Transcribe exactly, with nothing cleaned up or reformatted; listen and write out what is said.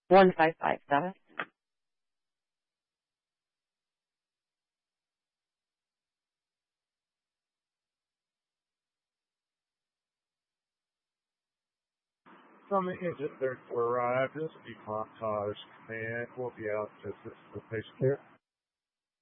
one five five seven. From the engine third floor arrived, this is the Montage Command. We'll be out to assist the patient care.